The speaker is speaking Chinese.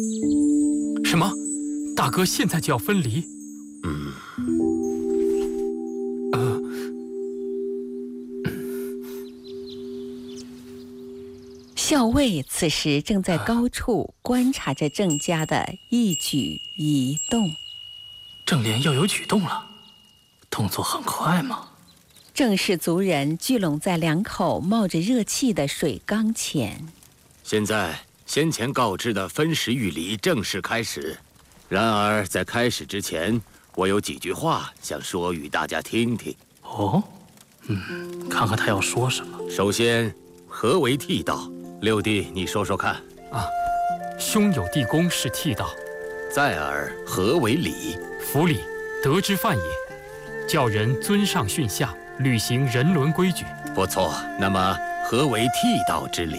什么？大哥现在就要分离？ 校尉此时正在高处观察着郑家的一举一动。 郑莲要有举动了，动作很快吗？ 郑氏族人聚拢在2口冒着热气的水缸前。 现在先前告知的分食御礼正式开始。然而在开始之前，我有几句话想说与大家听听。 哦，看看他要说什么。 首先，何为替道？六弟，你说说看。 兄有地公是替道。 再而，何为礼？ 服礼，德之范也，教人尊上训下，履行人伦规矩。 不错。那么，何为替道之礼？